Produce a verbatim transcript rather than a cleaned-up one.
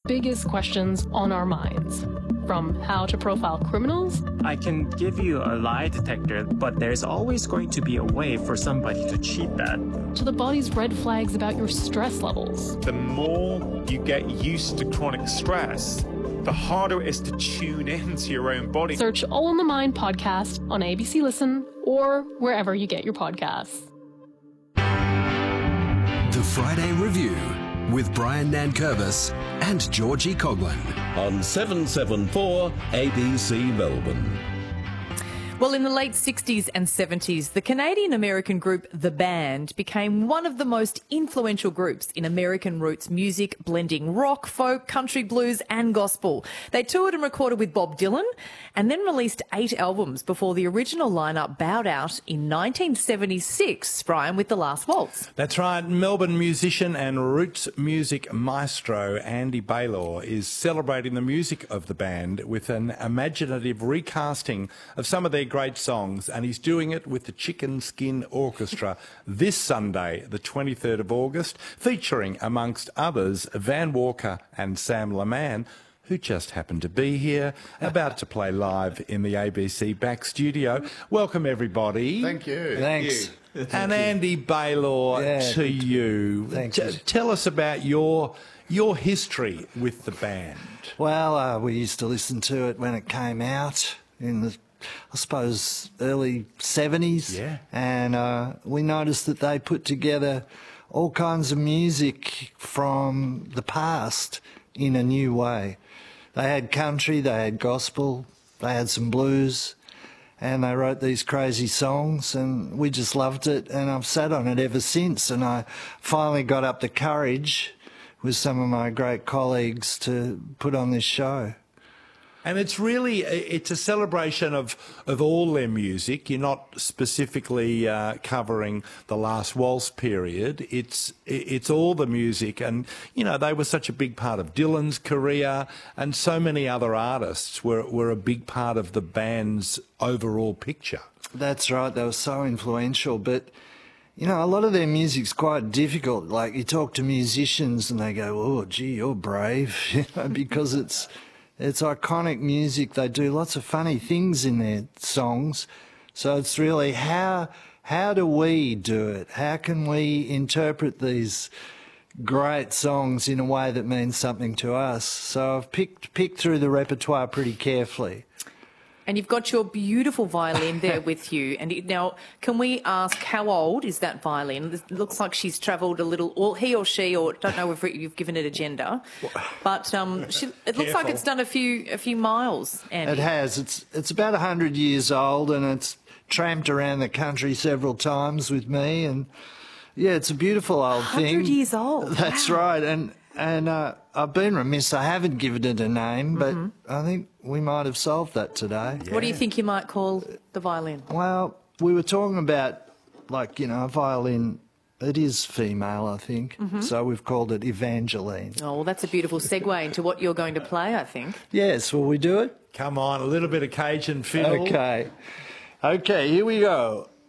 biggest questions on our minds. From how to profile criminals. I can give you a lie detector, but there's always going to be a way for somebody to cheat that. To the body's red flags about your stress levels. The more you get used to chronic stress, the harder it is to tune into your own body. Search All in the Mind podcast on A B C Listen or wherever you get your podcasts. The Friday Review with Brian Nankervis and Georgie Coughlin on seven seven four A B C Melbourne. Well, in the late sixties and seventies, the Canadian-American group The Band became one of the most influential groups in American roots music, blending rock, folk, country, blues and gospel. They toured and recorded with Bob Dylan and then released eight albums before the original lineup bowed out in nineteen seventy-six, Brian, with The Last Waltz. That's right. Melbourne musician and roots music maestro Andy Baylor is celebrating the music of the band with an imaginative recasting of some of their great songs, and he's doing it with the Chicken Skin Orchestra this Sunday, the twenty-third of August, featuring, amongst others, Van Walker and Sam Laman, who just happened to be here, about to play live in the A B C back studio. Welcome, everybody. Thank you. Thanks. Thank you. And Andy Baylor, Yeah, to you. Thank T- you. Tell us about your your history with the band. Well, uh, we used to listen to it when it came out in the, I suppose, early seventies. Yeah. And uh, we noticed that they put together all kinds of music from the past in a new way. They had country, they had gospel, they had some blues, and they wrote these crazy songs, and we just loved it, and I've sat on it ever since. And I finally got up the courage with some of my great colleagues to put on this show. And it's really, it's a celebration of, of all their music. You're not specifically uh, covering the Last Waltz period. It's it's all the music. And, you know, they were such a big part of Dylan's career, and so many other artists were, were a big part of the band's overall picture. That's right, they were so influential. But, you know, a lot of their music's quite difficult. Like, you talk to musicians and they go, oh, gee, you're brave, you know, because it's... It's iconic music. They do lots of funny things in their songs. So it's really how how do we do it? How can we interpret these great songs in a way that means something to us? So I've picked picked through the repertoire pretty carefully. And you've got your beautiful violin there with you. And it, now, can we ask how old is that violin? It looks like she's travelled a little, or he or she, or don't know if you've given it a gender, but um, she, it looks Careful. like it's done a few a few miles. Andy. It has. It's it's about a hundred years old, and it's tramped around the country several times with me. And yeah, it's a beautiful old thing. Hundred years old. That's wow. right. And and uh, I've been remiss. I haven't given it a name, but mm-hmm. I think we might have solved that today. Yeah. What do you think you might call the violin? Well, we were talking about, like, you know, a violin. It is female, I think. Mm-hmm. So we've called it Evangeline. Oh, well, that's a beautiful segue into what you're going to play, I think. Yes, will we do it? Come on, a little bit of Cajun fiddle. Okay. Okay, here we go.